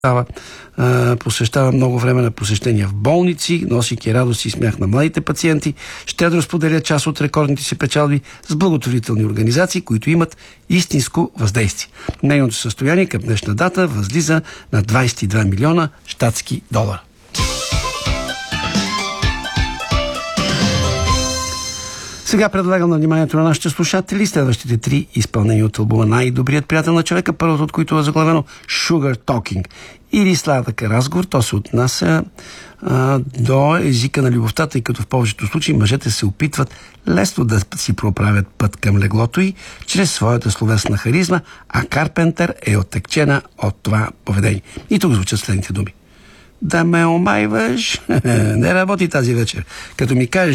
посвещава много време на посещения в болници, носейки радост и смях на младите пациенти, щедро споделя част от рекордните си печалби с благотворителни организации, които имат истинско въздействие. Нейното състояние към днешна дата възлиза на 22 милиона щатски долара. Сега предлагам на вниманието на нашите слушатели следващите 3 изпълнения от албума "Най-добрият приятел на човека", първото от които е заглавено "Sugar Talking" или "Сладък разговор". То се отнася до езика на любовта, тъй като в повечето случаи мъжете се опитват лесно да си проправят път към леглото й чрез своята словесна харизма, а Карпентър е оттекчена от това поведение. И тук звучат следните думи: "Да ме омайваш, не работи тази вечер. Като ми кажеш